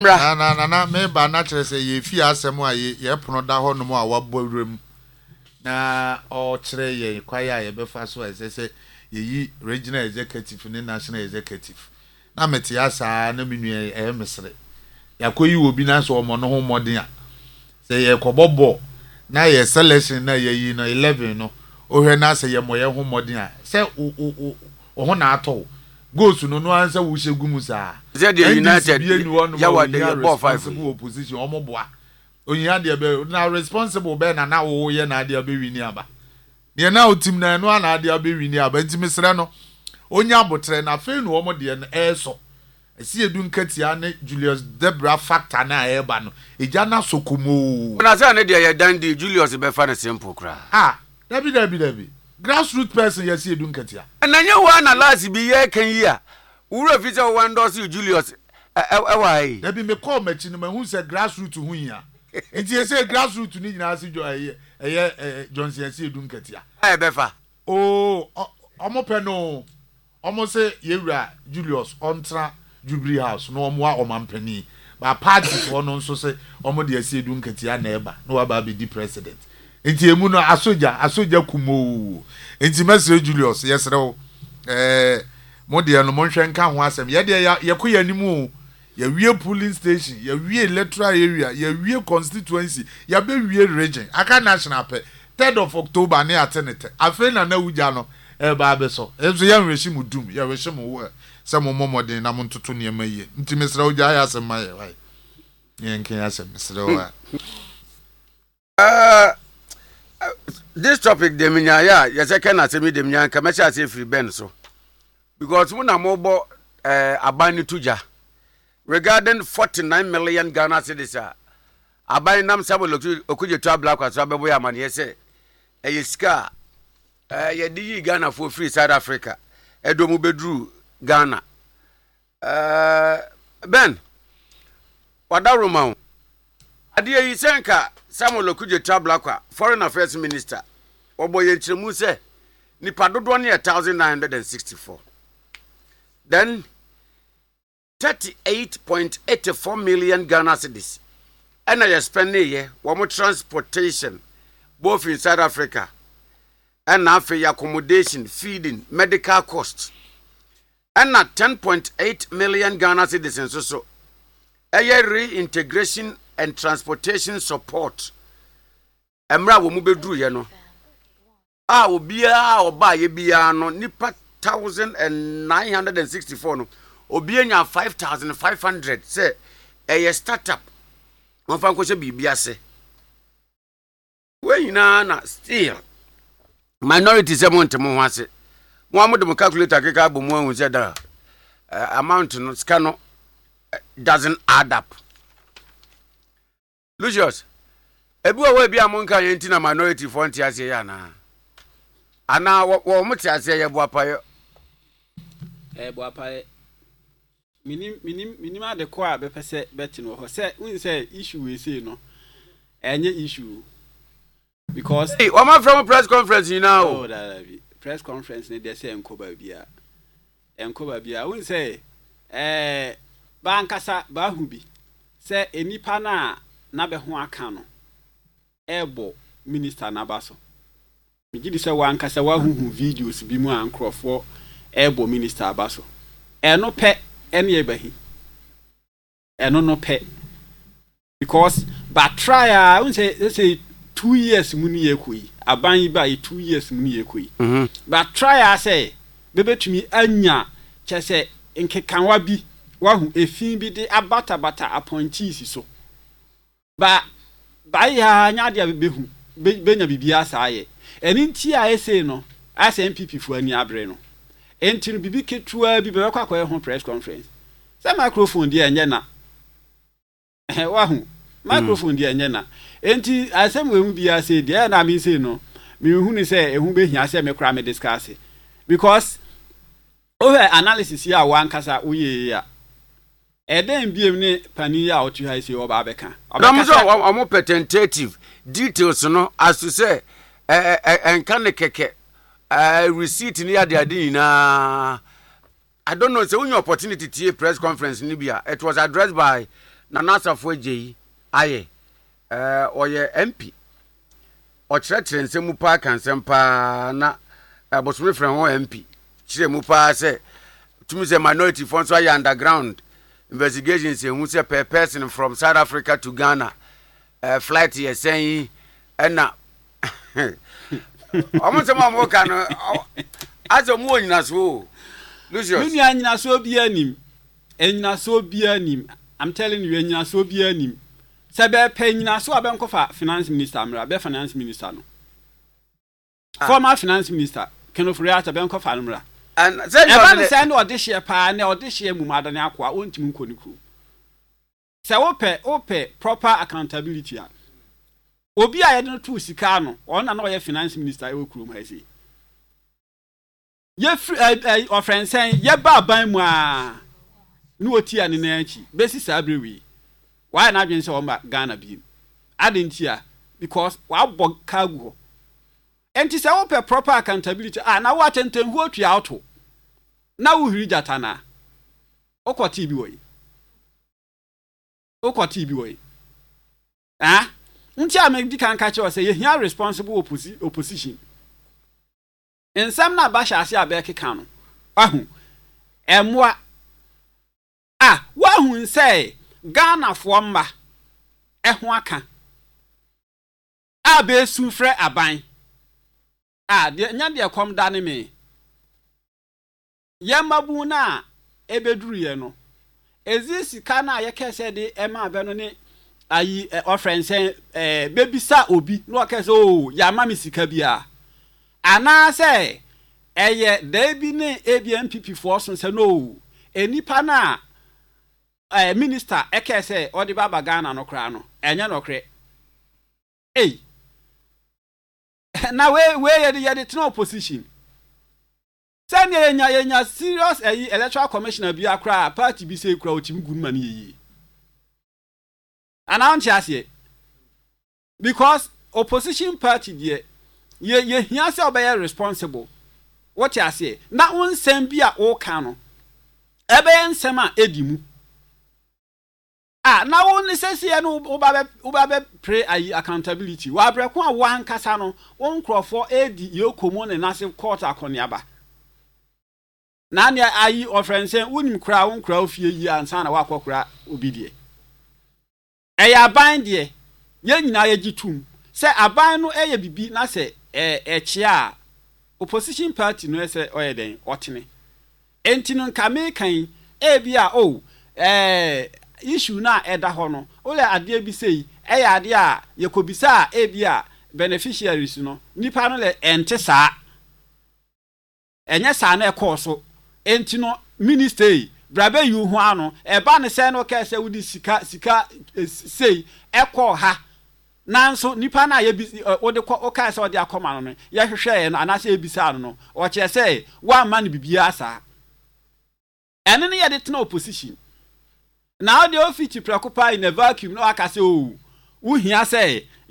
na me ba na kyerɛ sɛ ye fi asɛm a ye pono da hɔ no mu a wabɔ wrem na o kyerɛ ye kwaye a ye bɛfa so ɛsɛ ye regional executive ne national executive na mete asa na menua mesre yakoyi obi na so omo no ho modern a sɛ ye kɔbɔbɔ na ye selection na ye yi no 11 no ohwe na sɛ ye moye ho modern a sɛ o ho na atɔ goals no ansa wo hyegu mu saa the United yawa the ball 5 opposition omoboa onya de be na responsible be na wo ye na de be wini aba ne na otim na no na de be wini aba ntimi sere no onya abotre na fe no omo de no eso esi edu nkatia ne Julius Debra factor na eba no eja na sokomo na say na de ye dan di Julius be fa na simple kra dabi grassroots person yes edu nkatia na nye wa na last bi ye kan yi a wura fi say one does Julius why dabi me call machi no mahu say grassroots hu ya enti ye say grassroots ni nyina se jo Johnson yes edu nkatia be fa omo pe no omo say yewura Julius ontra Jubilee House no omo a omampani ba party for no so say omo de yes edu nkatia na eba no wa ba be di president enti emu no asoja kumo enti mesre Julius yesre wo mo de no mo hwe nka ho asem ye de ye ko yanimu ye wie polling station ye wie electoral area ye wie constituency ye be wie region aka national pe 3rd of October na atenete afi na wuja no ba be so enso ye hweshi mu dum ye hweshi mu wo se mo momodin na mo ntoto ne maye enti mesre wo ja ya asem maye wai ye nkan asem mesre wo this topic de minya ya ye say can asemi de minya nka mecha say free ben so because we na mobo abani tuja regarding 49 million Ghana cedis abani nam sabo okuje to black kwaso abebo ya man ye say eyiska ye di Ghana for free South Africa edomu bedru Ghana ben wadaruma ade yi senka Samuel Okuje Tablakwa Foreign Affairs Minister oboye nchiremu se nipa dodo ne 1964 then 38.84 million Ghana cedis and I spend ye wo transportation both in South Africa and after accommodation feeding medical costs and 10.8 million Ghana cedis so reintegration and transportation support emra wo mu bedru ye no obia oba ye bia no nipa 1964 no obia nya 5500 say startup won fa nko se bibia se we na still minority se mo ntemo ho ase mo amode mo calculator keka bo mo hu se da amount no ska no doesn't add up. Lucius, ebi wa bi amonka ye ntina minority front ase ya na ana wo moti ase ye boapaye boapaye minim ade ko a bepese beti no ho se un say issue we say no enye issue because hey o ma from press conference you know that press conference ne dey say enkoba bia un say ba nkasa ba hu bi say enipa na be ho aka no ebo minister na baso mi gidi se wa nkasa wa hu videos bi mu ankrofo ebo minister abaso eno pe ene ebahi eno no pe because but try I won't say 2 years mu ni ekoi aban yi ba 2 years mu ni ekoi but try I say bebetumi anya chese nkekanwa bi wa hu efin bi de abata appointees so ba ya nya de behu benya bibia saaye eni nti a ese no ase MPP fu ani abre no enti no bibi ketua bi be kwakwa ho press conference say microphone de enye na wa hu microphone de enye na enti asem we hu bia say de na mi say no mi hu ni say ehu be hia say me kra me discuss because over analysis ya wan kasa uye ya eden biem ne pani ya otu ha isi oba abeka omo tentative details no as to say enkan keke receipt ni ade na I don't know say when your opportunity to press conference in Libya it was addressed by na nasafo agye aye oye MP ɔkyerɛkyerɛ nsɛm pa ka nsɛm pa na bosome frɛ ho MP kyerɛ mu pa sɛ tumi sɛ minority fo nso ayɛ underground investigations ehu sɛ per person from South Africa to Ghana flight yɛ sɛn ɛna ɔmo sɛ mo ka no aso mu onyina so Lucius me nua nyina so bi anim enyina so bi anim I'm telling you enyina so bi anim sɛ bɛ pɛ nyina so abɛnkɔfa finance minister mra bɛ finance minister no former finance minister Kenofori Atta bɛnkɔfa no mra and sɛ you say no audition pa na audition mu madane akwa wontimi nkɔ ne kuro sɛ wopɛ proper accountability a obi a yɛde no to sika no ɔna na ɔyɛ finance minister ɛwɔ kuro mu ha sei ye ɔfrɛnsɛn yɛba aban mu a no otia ne nan akyi besi saa brewi why na adwen sɛ ɔma Ghana bi adentia because wabɔ cargo enti sɛ wopɛ proper accountability na wo atenten hu otua auto na wo hiri jatana okɔti bi woi nti a me di kan ka kyerɛ sɛ yehia responsible opposition ensam na ba hyase abɛkeka no ahu ɛmoa wahu nsɛ Ghana fo mba ɛho aka be su frɛ aban de nya de kom da ne me yamabu na ebeduru ye no ezi sika na ye kese de ema abe no ne ayi ofrense bebisa obi no kese yama me sika bia ana se eye da bi ne ABNPP fo so se no enipa na minister ekese odi baba Ghana no kra no enye no kre na we yede tena opposition send yenya serious electoral commissioner bi akra party bi say kra otimi gunma ne yi announce ase because opposition party ye hia say obey responsible what you say na onsem bi a o kan no ebe nsem a edimu na won sese no uba pray accountability wa breko a wan kasa no won krofo edi yekomo ne nase court akoniaba na ne ayi ofrense unim kra won kra ofie yi ansa na wakokra obidie eya aban de ye nyina ye gitum se aban no eye bibi na se echia opposition party no se oyeden otene enti no nka me kan bia issue na eda ho no ole ade bi sei eya ade a yekobisa bia beneficiaries no nipa no le ente saa enye saa na ekoso enti no minister brabe yu ho ano eba ne se no ka se wudi sika sei ekọ ha nanso nipa na ye bi wode ko ka se wode akoma no ye hwehwe no anase ebisa no o che se wa ma ne bibia saa ene ne ye de tena opposition now the office preoccupy in a vacuum no aka say wo hia say